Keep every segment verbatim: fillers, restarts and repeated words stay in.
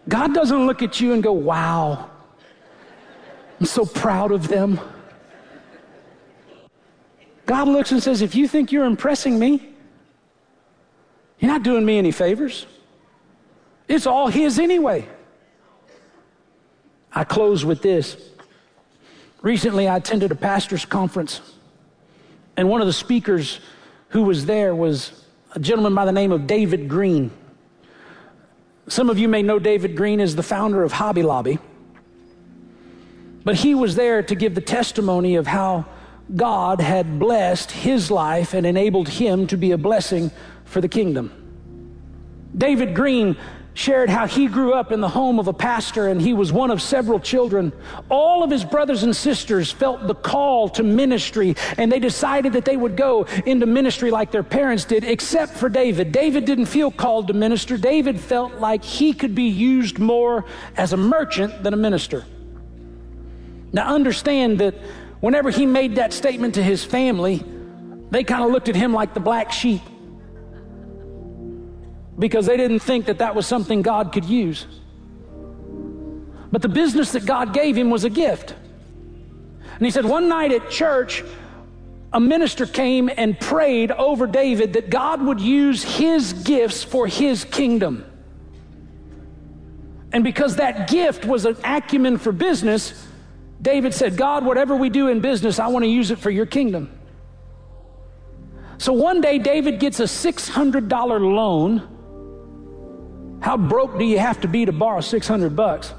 God doesn't look at you and go, wow, I'm so proud of them. God looks and says, if you think you're impressing me, you're not doing me any favors. It's all his anyway. I close with this. Recently, I attended a pastor's conference, and one of the speakers who was there was a gentleman by the name of David Green. Some of you may know David Green as the founder of Hobby Lobby, but he was there to give the testimony of how God had blessed his life and enabled him to be a blessing for the kingdom. David Green shared how he grew up in the home of a pastor, and he was one of several children. All of his brothers and sisters felt the call to ministry, and they decided that they would go into ministry like their parents did, except for David. David didn't feel called to minister. David felt like he could be used more as a merchant than a minister. Now understand that whenever he made that statement to his family, they kind of looked at him like the black sheep, because they didn't think that that was something God could use. But the business that God gave him was a gift. And he said one night at church, a minister came and prayed over David that God would use his gifts for his kingdom. And because that gift was an acumen for business, David said, God, whatever we do in business, I want to use it for your kingdom. So one day, David gets a six hundred dollars loan. How broke do you have to be to borrow six hundred bucks?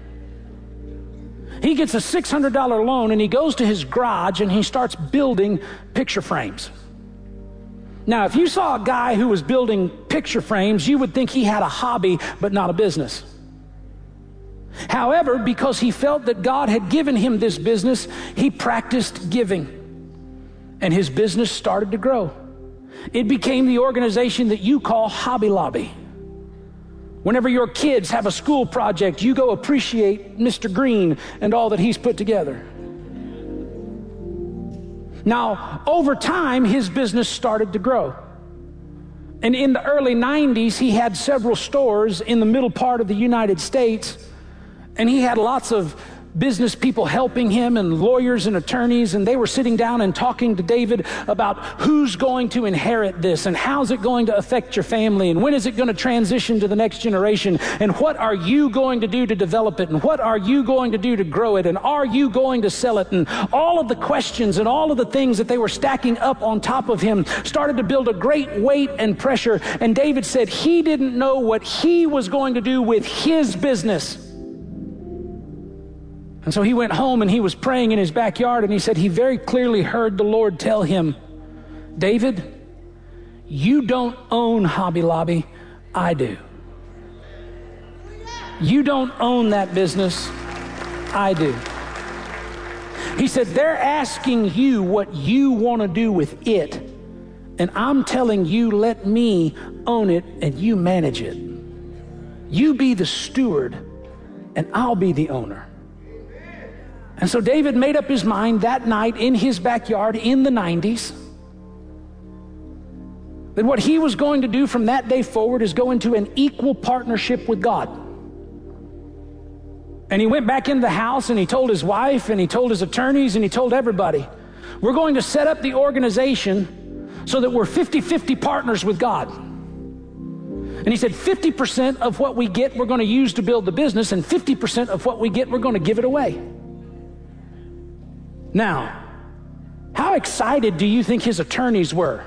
He gets a six hundred dollars loan, and he goes to his garage and he starts building picture frames. Now, if you saw a guy who was building picture frames, you would think he had a hobby, but not a business. However, because he felt that God had given him this business, he practiced giving, and his business started to grow. It became the organization that you call Hobby Lobby. Whenever your kids have a school project, you go appreciate Mister Green and all that he's put together. Now, over time, his business started to grow. And in the early nineties, he had several stores in the middle part of the United States, and he had lots of business people helping him, and lawyers and attorneys, and they were sitting down and talking to David about who's going to inherit this, and how's it going to affect your family, and when is it going to transition to the next generation, and what are you going to do to develop it, and what are you going to do to grow it, and are you going to sell it, and all of the questions and all of the things that they were stacking up on top of him started to build a great weight and pressure. And David said he didn't know what he was going to do with his business. And so he went home and he was praying in his backyard, and he said he very clearly heard the Lord tell him, David, you don't own Hobby Lobby, I do. You don't own that business, I do. He said, they're asking you what you want to do with it, and I'm telling you, let me own it and you manage it. You be the steward and I'll be the owner. And so David made up his mind that night in his backyard in the nineties that what he was going to do from that day forward is go into an equal partnership with God. And he went back into the house and he told his wife and he told his attorneys and he told everybody, we're going to set up the organization so that we're fifty-fifty partners with God. And he said fifty percent of what we get we're going to use to build the business, and fifty percent of what we get we're going to give it away. Now, how excited do you think his attorneys were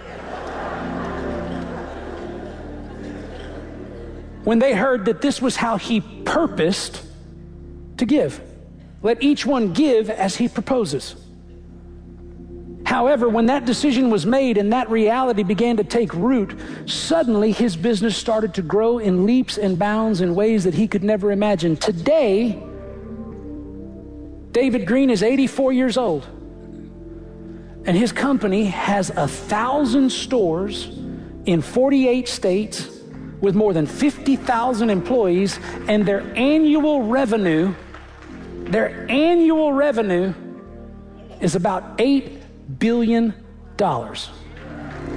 when they heard that this was how he purposed to give? Let each one give as he proposes. However, when that decision was made and that reality began to take root, suddenly his business started to grow in leaps and bounds in ways that he could never imagine. Today, David Green is eighty-four years old, and his company has a thousand stores in forty-eight states with more than fifty thousand employees, and their annual revenue, their annual revenue is about eight billion dollars.